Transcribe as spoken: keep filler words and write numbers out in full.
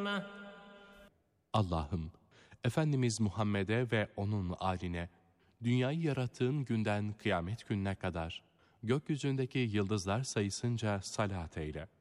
Allah'ım, Efendimiz Muhammed'e ve onun âline, dünyayı yarattığın günden kıyamet gününe kadar, gökyüzündeki yıldızlar sayısınca salat eyle.